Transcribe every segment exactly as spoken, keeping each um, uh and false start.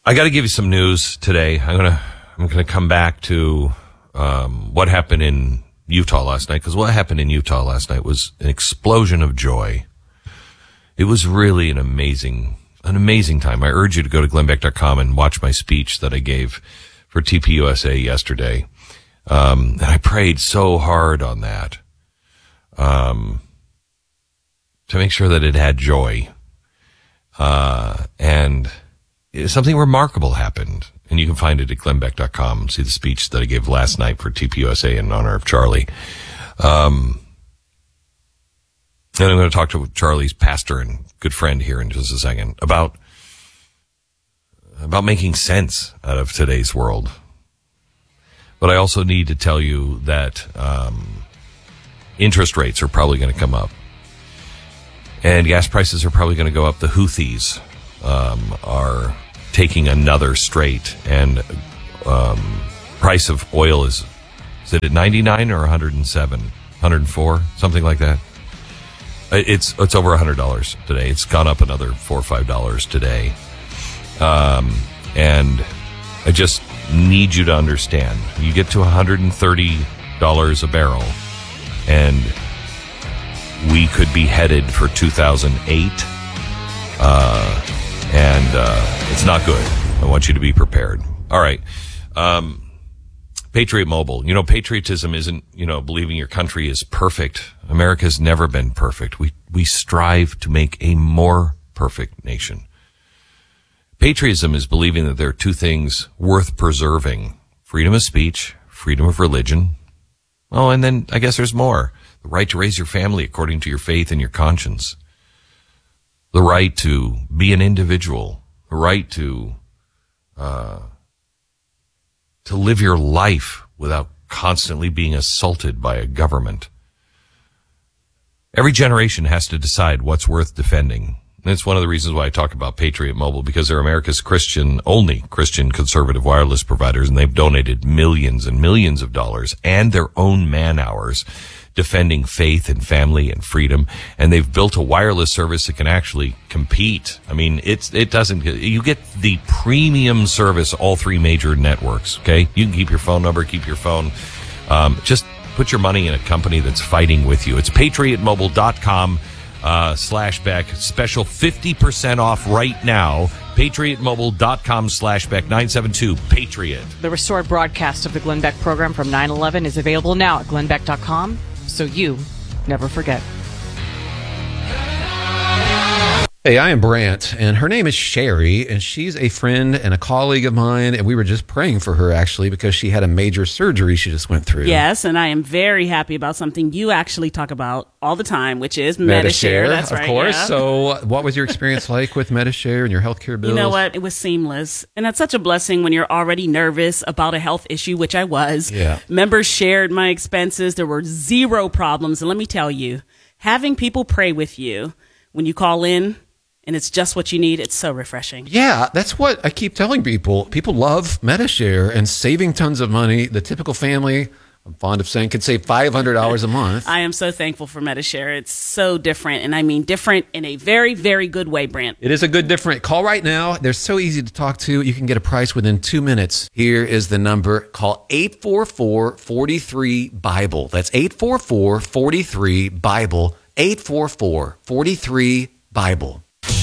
I got to give you some news today. I'm gonna I'm gonna come back to um, what happened in Utah last night, because what happened in Utah last night was an explosion of joy. It was really an amazing, an amazing time. I urge you to go to glenn beck dot com and watch my speech that I gave for T P U S A yesterday. Um, and I prayed so hard on that, um, to make sure that it had joy. Uh, and something remarkable happened. And you can find it at glenn beck dot com. See the speech that I gave last night for T P U S A in honor of Charlie. Um, and I'm going to talk to Charlie's pastor and good friend here in just a second about, about making sense out of today's world. But I also need to tell you that, um, interest rates are probably going to come up. And gas prices are probably going to go up. The Houthis, um, are taking another straight, and um, price of oil is, is it at ninety-nine or one hundred seven, one hundred four, something like that? It's it's over one hundred dollars today. It's gone up another four or five dollars today. Um, and I just need you to understand, you get to one hundred thirty dollars a barrel, and we could be headed for two thousand eight. Uh, And uh, it's not good. I want you to be prepared. All right. Um, Patriot Mobile. You know, patriotism isn't, you know, believing your country is perfect. America's never been perfect. We we strive to make a more perfect nation. Patriotism is believing that there are two things worth preserving: freedom of speech, freedom of religion. Oh, and then I guess there's more. The right to raise your family according to your faith and your conscience. The right to be an individual, the right to uh, to live your life without constantly being assaulted by a government. Every generation has to decide what's worth defending. And it's one of the reasons why I talk about Patriot Mobile, because they're America's Christian, only Christian conservative wireless providers, and they've donated millions and millions of dollars and their own man hours defending faith and family and freedom, and they've built a wireless service that can actually compete. I mean, it's it doesn't. You get the premium service, all three major networks. Okay, you can keep your phone number, keep your phone. Um, just put your money in a company that's fighting with you. It's patriot mobile dot com uh, slash Beck. Special fifty percent off right now. patriot mobile dot com slash Beck. nine seven two Patriot. The restored broadcast of the Glenn Beck program from nine eleven is available now at glenn beck dot com. So you never forget. Hey, I am Brant, and her name is Sherry, and she's a friend and a colleague of mine, and we were just praying for her, actually, because she had a major surgery she just went through. Yes, and I am very happy about something you actually talk about all the time, which is Medi-Share. That's of right, course. yeah. So what was your experience like with Medi-Share and your healthcare bills? You know what? It was seamless. And that's such a blessing when you're already nervous about a health issue, which I was. Yeah. Members shared my expenses. There were zero problems. And let me tell you, having people pray with you when you call in, and it's just what you need, it's so refreshing. Yeah, that's what I keep telling people. People love Medi-Share and saving tons of money. The typical family, I'm fond of saying, could save five hundred dollars a month. I am so thankful for Medi-Share. It's so different, and I mean different in a very, very good way, Brant. It is a good different. Call right now. They're so easy to talk to. You can get a price within two minutes. Here is the number. Call eight four four, four three, BIBLE. That's eight four four, four three, BIBLE. eight four four, four three, BIBLE.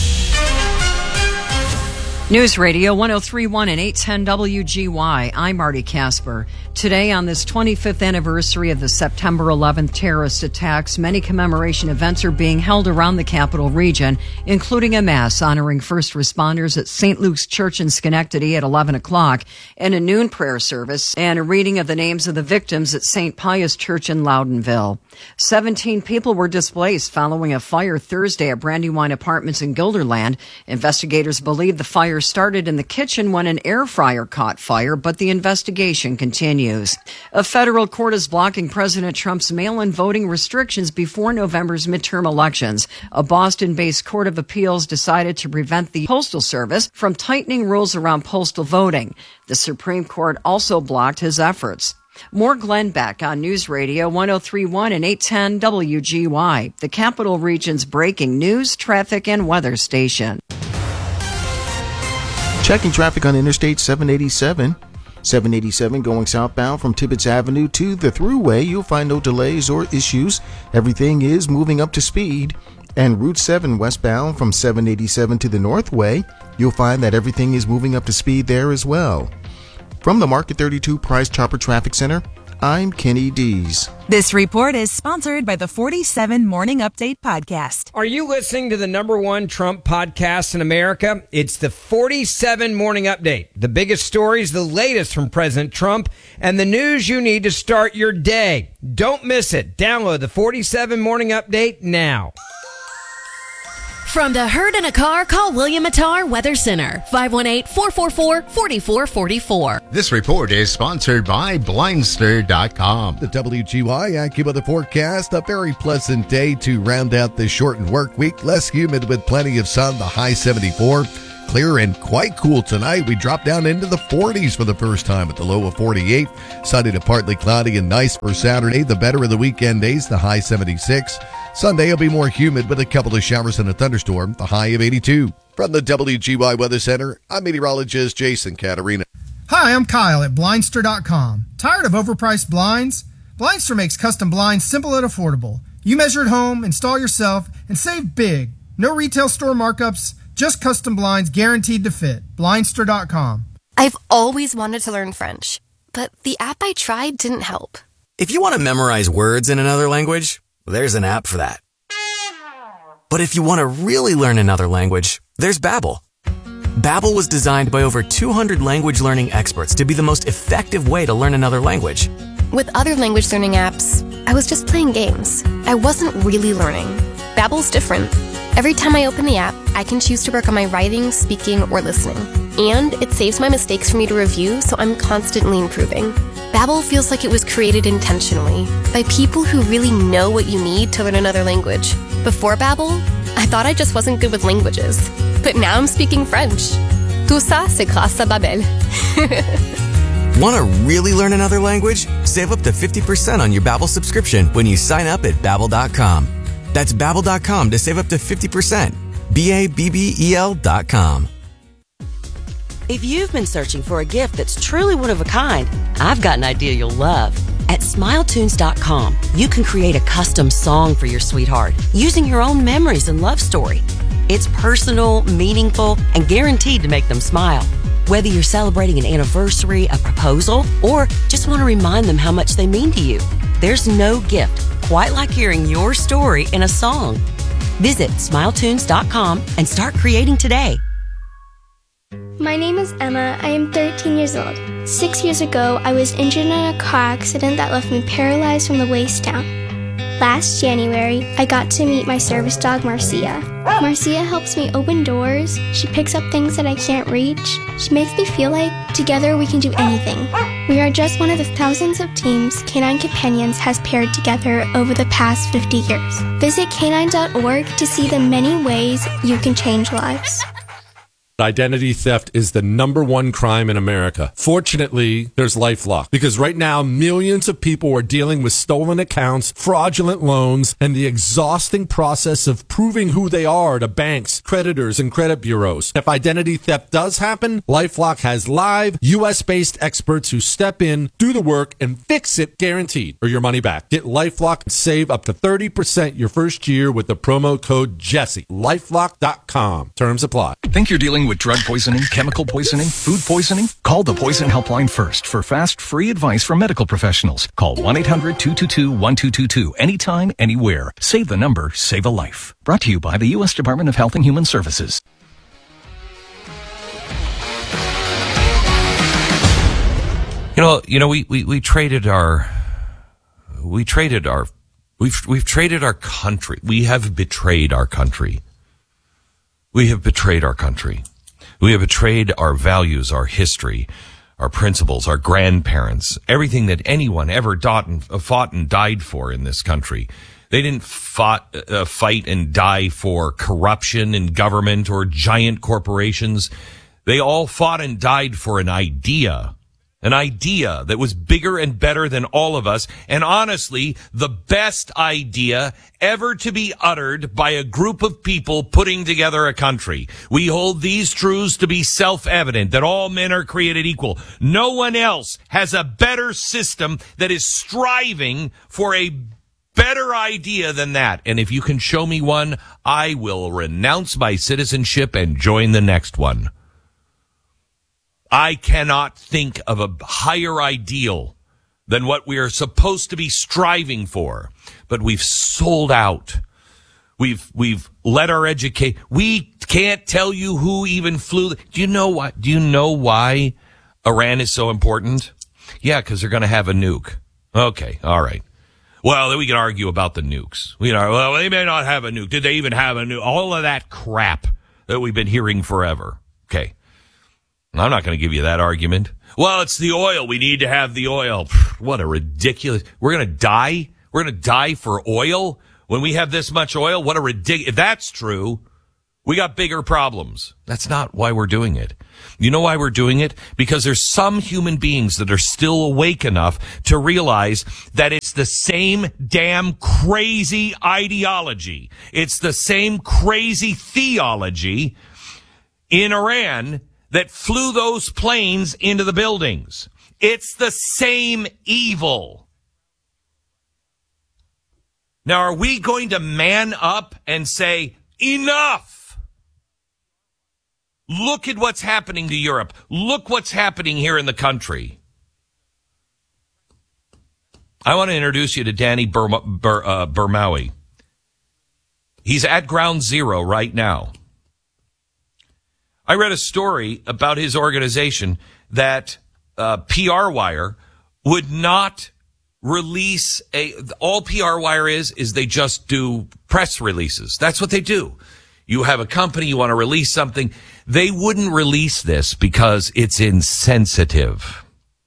News Radio one oh three point one and eight ten W G Y. I'm Marty Casper. Today, on this twenty-fifth anniversary of the September eleventh terrorist attacks, many commemoration events are being held around the capital region, including a mass honoring first responders at Saint Luke's Church in Schenectady at eleven o'clock, and a noon prayer service, and a reading of the names of the victims at Saint Pius Church in Loudonville. Seventeen people were displaced following a fire Thursday at Brandywine Apartments in Guilderland. Investigators believe the fire started in the kitchen when an air fryer caught fire, but the investigation continues. A federal court is blocking President Trump's mail-in voting restrictions before November's midterm elections. A Boston-based court of appeals decided to prevent the Postal Service from tightening rules around postal voting. The Supreme Court also blocked his efforts. More Glenn Beck on News Radio one oh three point one and eight ten W G Y, the Capital Region's breaking news, traffic, and weather station. Checking traffic on Interstate seven eighty-seven. seven eighty-seven going southbound from Tibbetts Avenue to the Thruway. You'll find no delays or issues. Everything is moving up to speed. And Route seven westbound from seven eighty-seven to the Northway. You'll find that everything is moving up to speed there as well. From the Market thirty-two Price Chopper Traffic Center, I'm Kenny Dees. This report is sponsored by the forty-seven Morning Update podcast. Are you listening to the number one Trump podcast in America? It's the forty-seven Morning Update. The biggest stories, the latest from President Trump, and the news you need to start your day. Don't miss it. Download the forty-seven Morning Update now. From the herd in a car, call William Attar Weather Center, five one eight, four four four, four four four four. This report is sponsored by Blindster dot com. The W G Y AccuWeather forecast, a very pleasant day to round out this shortened work week. Less humid with plenty of sun, the high seventy-four. Clear and quite cool tonight. We drop down into the forties for the first time at the low of forty-eight. Sunny to partly cloudy and nice for Saturday. The better of the weekend days, the high seventy-six. Sunday will be more humid with a couple of showers and a thunderstorm, the high of eighty-two. From the W G Y Weather Center, I'm meteorologist Jason Caterina. Hi, I'm Kyle at Blindster dot com. Tired of overpriced blinds? Blindster makes custom blinds simple and affordable. You measure at home, install yourself, and save big. No retail store markups, just custom blinds guaranteed to fit. Blindster dot com. I've always wanted to learn French, but the app I tried didn't help. If you want to memorize words in another language, there's an app for that. But if you want to really learn another language, there's Babbel. Babbel was designed by over two hundred language learning experts to be the most effective way to learn another language. With other language learning apps, I was just playing games. I wasn't really learning. Babbel's different. Every time I open the app, I can choose to work on my writing, speaking, or listening. And it saves my mistakes for me to review, so I'm constantly improving. Babbel feels like it was created intentionally by people who really know what you need to learn another language. Before Babbel, I thought I just wasn't good with languages. But now I'm speaking French. Tout ça, c'est grâce à Babbel. Want to really learn another language? Save up to fifty percent on your Babbel subscription when you sign up at Babbel dot com. That's Babbel dot com to save up to fifty percent. B A B B E L dot com. If you've been searching for a gift that's truly one of a kind, I've got an idea you'll love. At Smile Tunes dot com, you can create a custom song for your sweetheart using your own memories and love story. It's personal, meaningful, and guaranteed to make them smile. Whether you're celebrating an anniversary, a proposal, or just want to remind them how much they mean to you, there's no gift quite like hearing your story in a song. Visit Smile Tunes dot com and start creating today. My name is Emma. I am thirteen years old. Six years ago, I was injured in a car accident that left me paralyzed from the waist down. Last January, I got to meet my service dog, Marcia. Marcia helps me open doors. She picks up things that I can't reach. She makes me feel like together we can do anything. We are just one of the thousands of teams Canine Companions has paired together over the past fifty years. Visit canine dot org to see the many ways you can change lives. Identity theft is the number one crime in America. Fortunately, there's LifeLock, because right now millions of people are dealing with stolen accounts, fraudulent loans, and the exhausting process of proving who they are to banks, creditors, and credit bureaus. If identity theft does happen, LifeLock has live U S-based experts who step in, do the work, and fix it guaranteed, or your money back. Get LifeLock and save up to thirty percent your first year with the promo code Jesse. LifeLock dot com. Terms apply. Think you're dealing with drug poisoning, chemical poisoning, food poisoning? Call the Poison Helpline first for fast, free advice from medical professionals. Call one eight hundred two two two one two two two anytime, anywhere. Save the number, save a life. Brought to you by the U S Department of Health and Human Services. You know, you know, we, we, we traded our, we traded our, we've, we've traded our country. We have betrayed our country. We have betrayed our country. We have betrayed our values, our history, our principles, our grandparents, everything that anyone ever fought and, fought and died for in this country. They didn't fought, uh, fight and die for corruption in government or giant corporations. They all fought and died for an idea, an idea that was bigger and better than all of us, and honestly, the best idea ever to be uttered by a group of people putting together a country. We hold these truths to be self-evident, that all men are created equal. No one else has a better system that is striving for a better idea than that. And if you can show me one, I will renounce my citizenship and join the next one. I cannot think of a higher ideal than what we are supposed to be striving for. But we've sold out. We've we've let our educate. We can't tell you who even flew. Do you know why? Do you know why Iran is so important? Yeah, because they're going to have a nuke. Okay, all right. Well, then we can argue about the nukes. You know, well, they may not have a nuke. Did they even have a nuke? All of that crap that we've been hearing forever. Okay. I'm not going to give you that argument. Well, it's the oil. We need to have the oil. What a ridiculous. We're going to die. We're going to die for oil when we have this much oil. What a ridiculous. If that's true, we got bigger problems. That's not why we're doing it. You know why we're doing it? Because there's some human beings that are still awake enough to realize that it's the same damn crazy ideology. It's the same crazy theology in Iran that flew those planes into the buildings. It's the same evil. Now, are we going to man up and say, enough? Look at what's happening to Europe. Look what's happening here in the country. I want to introduce you to Danny Burma, Bur, uh, Burmawi. He's at Ground Zero right now. I read a story about his organization that uh, P R Wire would not release a, all P R Wire is, is they just do press releases. That's what they do. You have a company, you want to release something. They wouldn't release this because it's insensitive.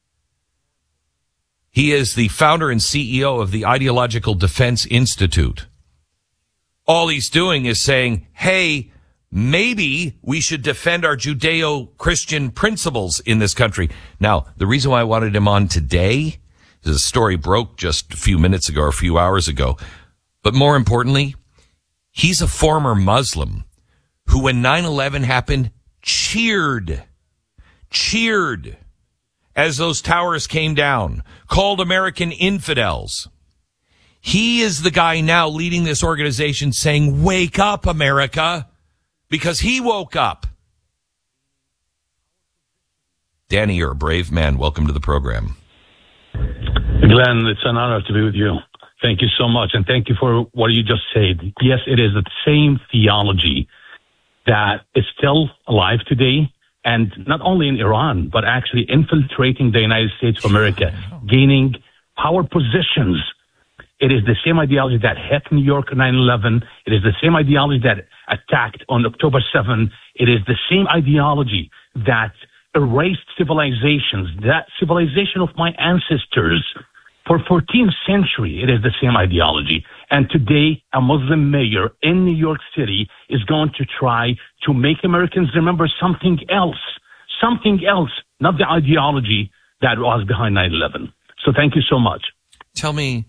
He is the founder and C E O of the Ideological Defense Institute. All he's doing is saying, hey, maybe we should defend our Judeo-Christian principles in this country. Now, the reason why I wanted him on today is a story broke just a few minutes ago or a few hours ago. But more importantly, he's a former Muslim who, when nine eleven happened, cheered, cheered as those towers came down, called American infidels. He is the guy now leading this organization saying, wake up, America. Because he woke up. Danny, you're a brave man. Welcome to the program. Glenn, it's an honor to be with you. Thank you so much. And thank you for what you just said. Yes, it is the same theology that is still alive today. And not only in Iran, but actually infiltrating the United States of America, gaining power positions. It is the same ideology that hit New York on nine eleven. It is the same ideology that attacked on October seventh. It is the same ideology that erased civilizations, that civilization of my ancestors. For fourteenth century, it is the same ideology. And today, a Muslim mayor in New York City is going to try to make Americans remember something else, something else, not the ideology that was behind nine eleven. So thank you so much. Tell me,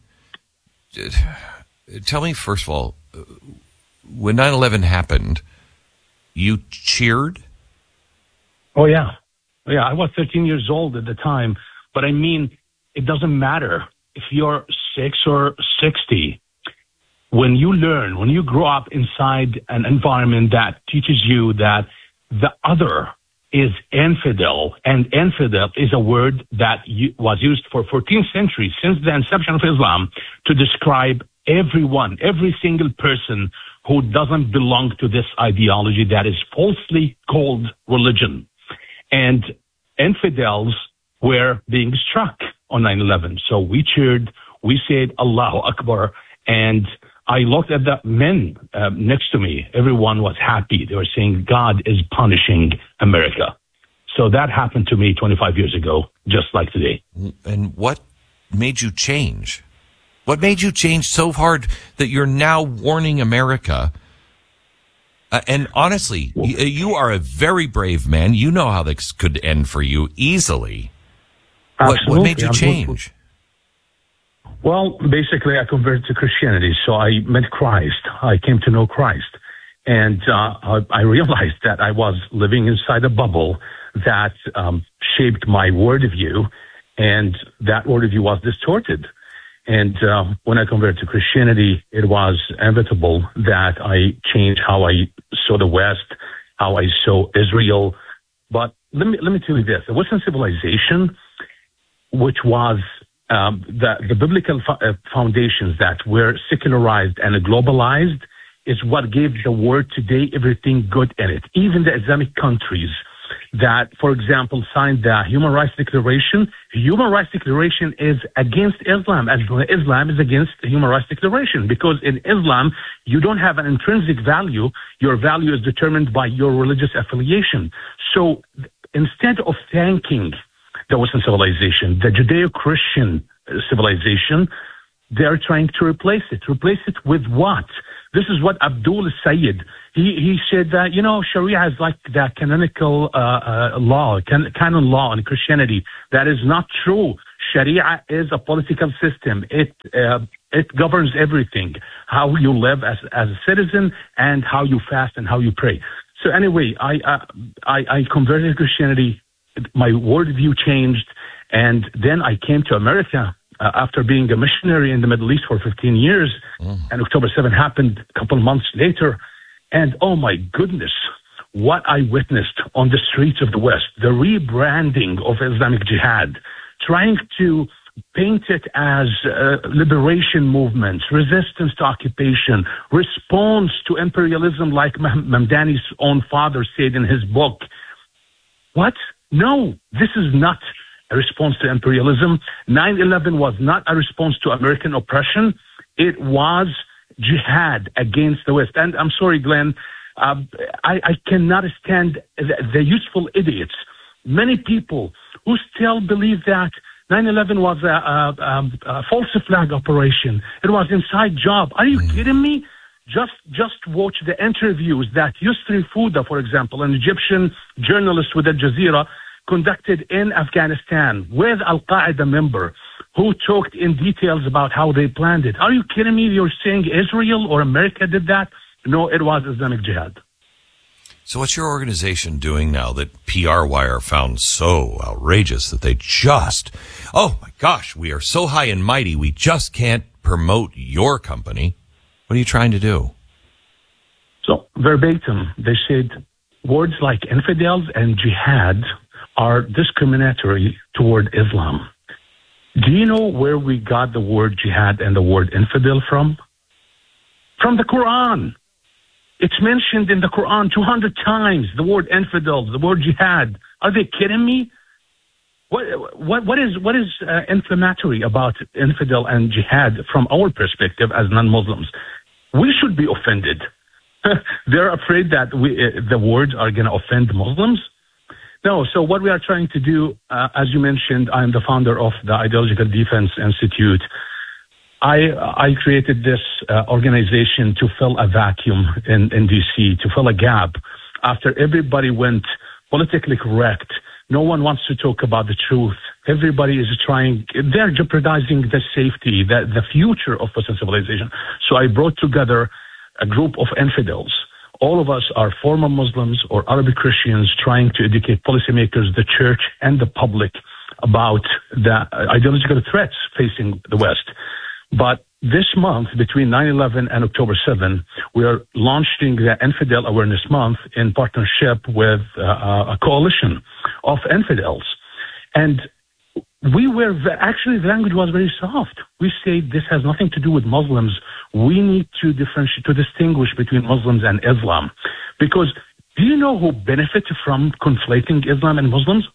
tell me first of all, when nine eleven happened, you cheered? Oh, yeah. Yeah, I was thirteen years old at the time. But I mean, it doesn't matter if you're six or sixty. When you learn, when you grow up inside an environment that teaches you that the other is infidel, and infidel is a word that was used for fourteenth century, since the inception of Islam, to describe everyone, every single person who doesn't belong to this ideology that is falsely called religion. And infidels were being struck on nine eleven. So we cheered, we said Allahu Akbar, and I looked at the men uh, next to me. Everyone was happy. They were saying God is punishing America. So that happened to me twenty-five years ago, just like today. And what made you change? What made you change so hard that you're now warning America? Uh, and honestly, you, you are a very brave man. You know how this could end for you easily. What, what made you Absolutely. change? Well, basically, I converted to Christianity, so I met Christ. I came to know Christ. And uh, I, I realized that I was living inside a bubble that um, shaped my worldview, and that worldview was distorted. And uh, when I converted to Christianity, it was inevitable that I changed how I saw the West, how I saw Israel. But let me let me tell you this: the Western civilization, which was um, the the biblical fo- uh, foundations that were secularized and globalized, is what gave the world today everything good in it. Even the Islamic countries that, for example, signed the Human Rights Declaration. The Human Rights Declaration is against Islam, as Islam is against the Human Rights Declaration, because in Islam, you don't have an intrinsic value. Your value is determined by your religious affiliation. So instead of thanking the Western civilization, the Judeo-Christian civilization, they're trying to replace it. Replace it with what? This is what Abdul Sayyid, he, he said that, you know, Sharia is like the canonical uh, uh, law, can, canon law in Christianity. That is not true. Sharia is a political system. It uh, it governs everything, how you live as, as a citizen and how you fast and how you pray. So anyway, I, uh, I, I converted to Christianity. My worldview changed. And then I came to America Uh, after being a missionary in the Middle East for fifteen years, mm. and October seventh happened a couple months later, and oh my goodness, what I witnessed on the streets of the West, the rebranding of Islamic Jihad, trying to paint it as uh, liberation movements, resistance to occupation, response to imperialism, like Mah- Mamdani's own father said in his book. What? No, this is not a response to imperialism. nine eleven was not a response to American oppression. It was jihad against the West. And I'm sorry, Glenn, uh, I, I cannot stand the, the useful idiots. Many people who still believe that nine eleven was a, a, a false flag operation. It was inside job. Are you kidding me? Just just watch the interviews that Yusri Fouda, for example, an Egyptian journalist with Al Jazeera, conducted in Afghanistan with Al-Qaeda member who talked in details about how they planned it. Are you kidding me? You're saying Israel or America did that? No, it was Islamic Jihad. So what's your organization doing now that P R Wire found so outrageous that they just, oh my gosh, we are so high and mighty, we just can't promote your company? What are you trying to do? So verbatim, they said words like infidels and jihad are discriminatory toward Islam. Do you know where we got the word jihad and the word infidel from? From the Quran. It's mentioned in the Quran two hundred times, the word infidel, the word jihad. Are they kidding me? What, what, what is, what is uh, inflammatory about infidel and jihad from our perspective as non-Muslims? We should be offended. They're afraid that we, uh, the words are going to offend Muslims. No, so what we are trying to do, uh, as you mentioned, I'm the founder of the Ideological Defense Institute. I I created this uh, organization to fill a vacuum in, in D C, to fill a gap. After everybody went politically correct, no one wants to talk about the truth. Everybody is trying, they're jeopardizing the safety, the, the future of Western civilization. So I brought together a group of infidels. All of us are former Muslims or Arabic Christians trying to educate policymakers, the church, and the public about the ideological threats facing the West. But this month, between nine eleven and October seventh, we are launching the Infidel Awareness Month in partnership with uh, a coalition of infidels. And we were, actually, the language was very soft. We say this has nothing to do with Muslims. We need to differentiate, to distinguish between Muslims and Islam. Because do you know who benefits from conflating Islam and Muslims?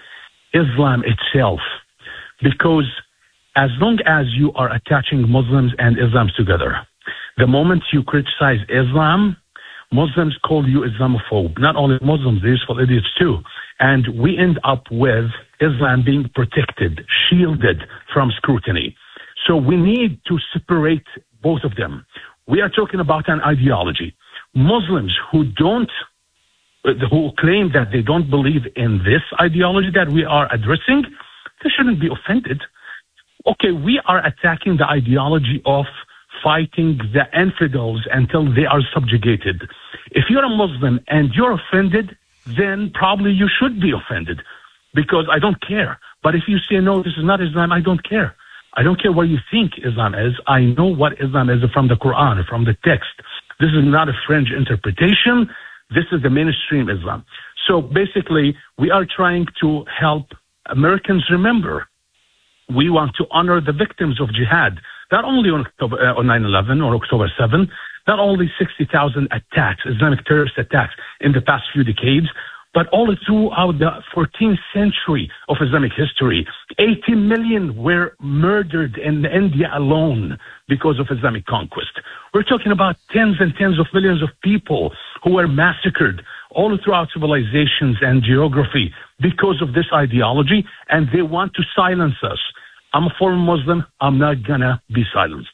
Islam itself. Because as long as you are attaching Muslims and Islam together, the moment you criticize Islam, Muslims call you Islamophobe. Not only Muslims, they're useful idiots too. And we end up with Islam being protected, shielded from scrutiny. So we need to separate both of them. We are talking about an ideology. Muslims who don't, who claim that they don't believe in this ideology that we are addressing, they shouldn't be offended. Okay, we are attacking the ideology of fighting the infidels until they are subjugated. If you're a Muslim and you're offended, then probably you should be offended, because I don't care. But if you say, no, this is not Islam, I don't care. I don't care what you think Islam is. I know what Islam is from the Quran, from the text. This is not a fringe interpretation. This is the mainstream Islam. So basically, we are trying to help Americans remember. We want to honor the victims of jihad, not only on October, uh, on nine eleven or October seventh, not only sixty thousand attacks, Islamic terrorist attacks in the past few decades, but all throughout the fourteenth century of Islamic history. eighty million were murdered in India alone because of Islamic conquest. We're talking about tens and tens of millions of people who were massacred all throughout civilizations and geography because of this ideology, and they want to silence us. I'm a former Muslim. I'm not going to be silenced.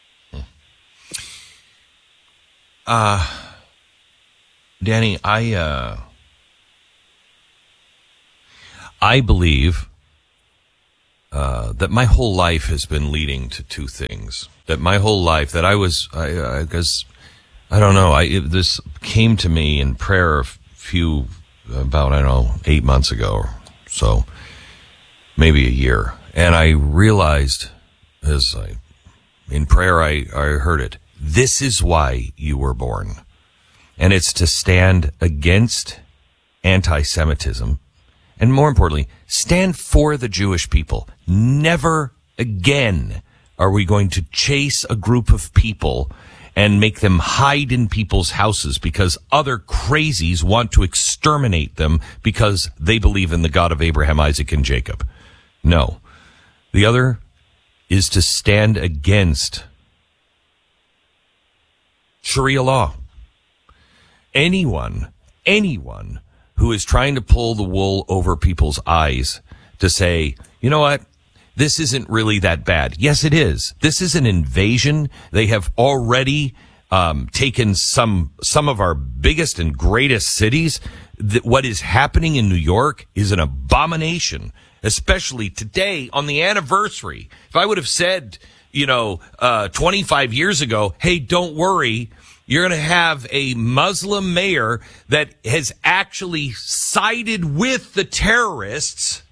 Uh, Danny, I... Uh... I believe uh, that my whole life has been leading to two things. That my whole life, that I was, I, I guess, I don't know, I, it, this came to me in prayer a few, about, I don't know, eight months ago or so, maybe a year. And I realized, as I, in prayer, I, I heard it, this is why you were born. And it's to stand against anti-Semitism. And more importantly, stand for the Jewish people. Never again are we going to chase a group of people and make them hide in people's houses because other crazies want to exterminate them because they believe in the God of Abraham, Isaac, and Jacob. No. The other is to stand against Sharia law. Anyone, anyone who is trying to pull the wool over people's eyes to say, you know what, this isn't really that bad. Yes, it is. This is an invasion. They have already um, taken some some of our biggest and greatest cities. That what is happening in New York is an abomination, especially today on the anniversary. If I would have said, you know, uh, twenty-five years ago, hey, don't worry, you're going to have a Muslim mayor that has actually sided with the terrorists,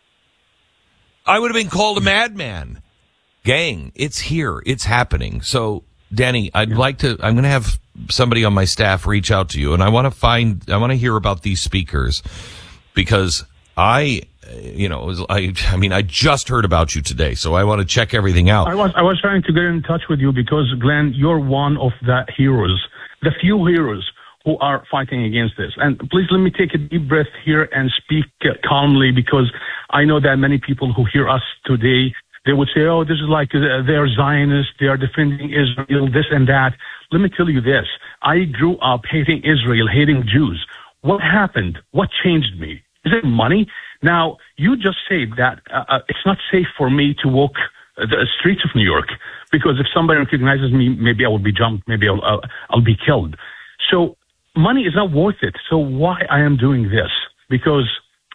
I would have been called a madman. Gang, it's here. It's happening. So, Danny, I'd like to, I'm going to have somebody on my staff reach out to you, and I want to find, I want to hear about these speakers, because I, you know, I, I mean, I just heard about you today, so I want to check everything out. I was, I was trying to get in touch with you because, Glenn, you're one of the heroes, the few heroes who are fighting against this. And please let me take a deep breath here and speak calmly, because I know that many people who hear us today, they would say, oh, this is like uh, they're Zionists, they are defending Israel, this and that. Let me tell you this. I grew up hating Israel, hating Jews. What happened? What changed me? Is it money? Now, you just said that uh, it's not safe for me to walk the streets of New York, because if somebody recognizes me, maybe I will be jumped, maybe I'll, uh, I'll be killed. So money is not worth it. So why I am doing this? Because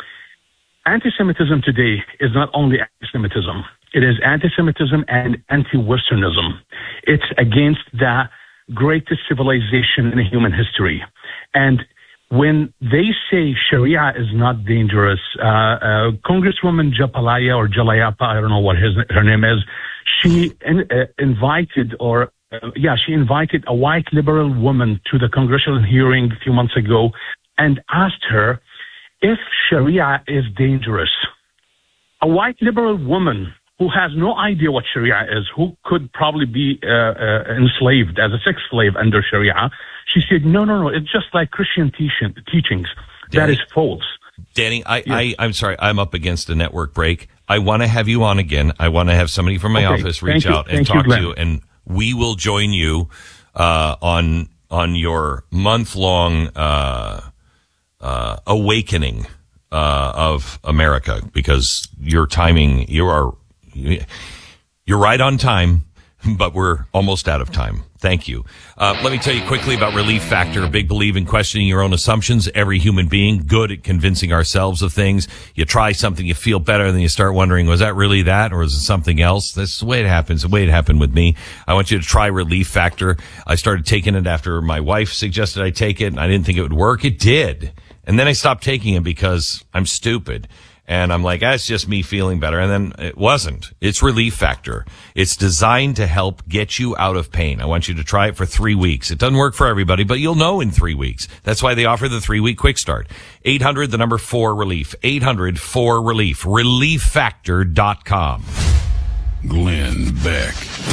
anti-Semitism today is not only anti-Semitism. It is anti-Semitism and anti-Westernism. It's against the greatest civilization in human history. And when they say Sharia is not dangerous, uh, uh, Congresswoman Japalaya or Jalayapa, I don't know what his, her name is, she in, uh, invited or, uh, yeah, she invited a white liberal woman to the congressional hearing a few months ago and asked her if Sharia is dangerous. A white liberal woman who has no idea what Sharia is, who could probably be uh, uh, enslaved as a sex slave under Sharia, she said, no, no, no, it's just like Christian teaching, teachings. Danny, that is false. Danny, I, yes. I, I'm sorry, I'm up against a network break. I want to have you on again. I want to have somebody from my okay. office reach Thank out you. and Thank talk you, to you, and we will join you uh, on on your month-long uh, uh, awakening uh, of America, because your timing, you are... You're right on time. but we're almost out of time. Thank you. Uh, let me tell you quickly about Relief Factor. A big believer in questioning your own assumptions. Every human being, good at convincing ourselves of things. You try something, you feel better, and then you start wondering, was that really that, or is it something else? That's the way it happens, the way it happened with me. I want you to try Relief Factor. I started taking it after my wife suggested I take it, and I didn't think it would work. It did. And then I stopped taking it because I'm stupid. And I'm like, ah, it's just me feeling better. And then it wasn't. It's Relief Factor. It's designed to help get you out of pain. I want you to try it for three weeks. It doesn't work for everybody, but you'll know in three weeks. That's why they offer the three-week quick start. eight hundred, the number four, relief. eight hundred, four, relief. relief factor dot com. Glenn Beck.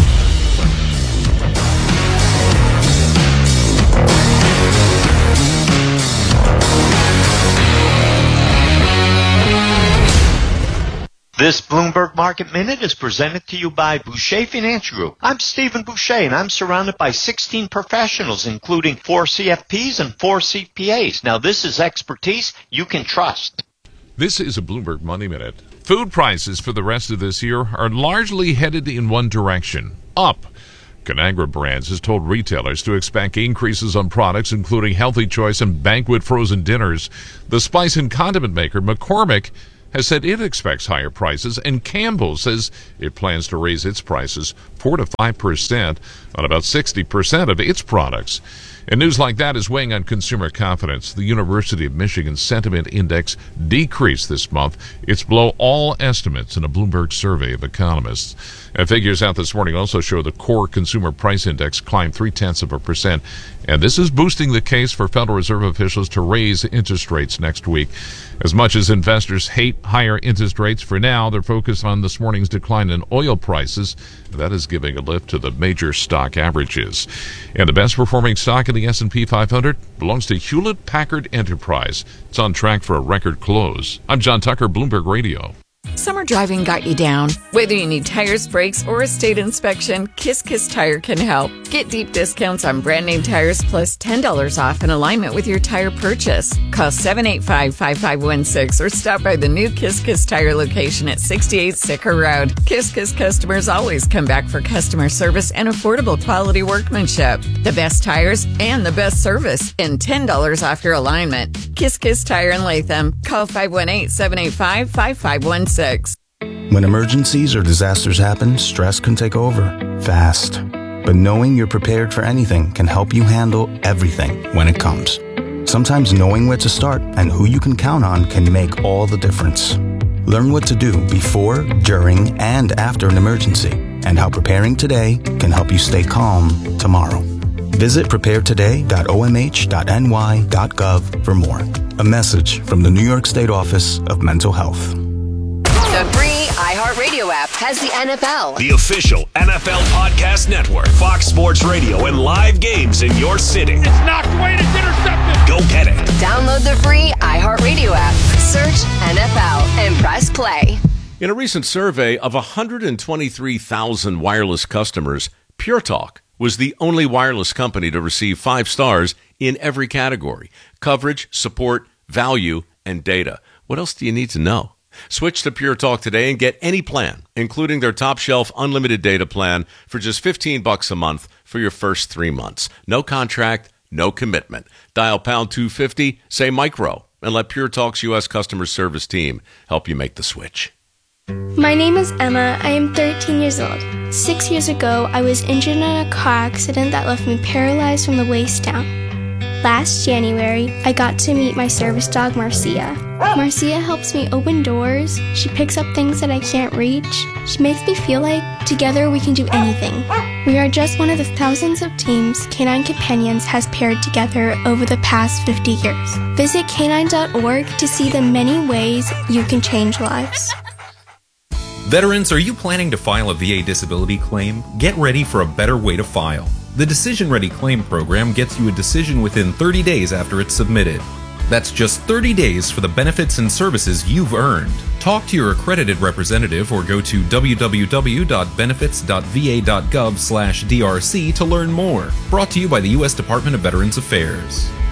This Bloomberg Market Minute is presented to you by Boucher Financial Group. I'm Stephen Boucher, and I'm surrounded by sixteen professionals, including four C F Ps and four C P As. Now, this is expertise you can trust. This is a Bloomberg Money Minute. Food prices for the rest of this year are largely headed in one direction, up. Conagra Brands has told retailers to expect increases on products including Healthy Choice and Banquet frozen dinners. The spice and condiment maker McCormick has said it expects higher prices, and Campbell says it plans to raise its prices four to five percent on about sixty percent of its products. And news like that is weighing on consumer confidence. The University of Michigan Sentiment Index decreased this month. It's below all estimates in a Bloomberg survey of economists. And figures out this morning also show the core consumer price index climbed three-tenths of a percent. And this is boosting the case for Federal Reserve officials to raise interest rates next week. As much as investors hate higher interest rates, for now, they're focused on this morning's decline in oil prices. That is giving a lift to the major stock averages. And the best performing stock in the S and P five hundred belongs to Hewlett-Packard Enterprise. It's on track for a record close. I'm John Tucker, Bloomberg Radio. Summer driving got you down. Whether you need tires, brakes, or a state inspection, Kiss Kiss Tire can help. Get deep discounts on brand name tires plus ten dollars off in alignment with your tire purchase. Call seven eight five, five five one six or stop by the new Kiss Kiss Tire location at sixty-eight Sicker Road. Kiss Kiss customers always come back for customer service and affordable quality workmanship. The best tires and the best service and ten dollars off your alignment. Kiss Kiss Tire in Latham. Call five one eight, seven eight five, five five one six. When emergencies or disasters happen, stress can take over, fast. But knowing you're prepared for anything can help you handle everything when it comes. Sometimes knowing where to start and who you can count on can make all the difference. Learn what to do before, during, and after an emergency, and how preparing today can help you stay calm tomorrow. Visit prepare today dot o m h dot n y dot gov for more. A message from the New York State Office of Mental Health. The free iHeartRadio app has the N F L. The official N F L podcast network, Fox Sports Radio, and live games in your city. It's knocked away, it's intercepted. Go get it. Download the free iHeartRadio app. Search N F L and press play. In a recent survey of one hundred twenty-three thousand wireless customers, Pure Talk was the only wireless company to receive five stars in every category: coverage, support, value, and data. What else do you need to know? Switch to Pure Talk today and get any plan, including their top shelf unlimited data plan, for just fifteen bucks a month for your first three months. No contract, no commitment. Dial pound two fifty, say micro, and let Pure Talk's U S customer service team help you make the switch. My name is Emma. I am thirteen years old. Six years ago, I was injured in a car accident that left me paralyzed from the waist down. Last January, I got to meet my service dog, Marcia. Marcia helps me open doors. She picks up things that I can't reach. She makes me feel like together we can do anything. We are just one of the thousands of teams Canine Companions has paired together over the past fifty years. Visit canine dot org to see the many ways you can change lives. Veterans, are you planning to file a V A disability claim? Get ready for a better way to file. The Decision Ready Claim Program gets you a decision within thirty days after it's submitted. That's just thirty days for the benefits and services you've earned. Talk to your accredited representative or go to w w w dot benefits dot v a dot gov slash d r c to learn more. Brought to you by the U S Department of Veterans Affairs.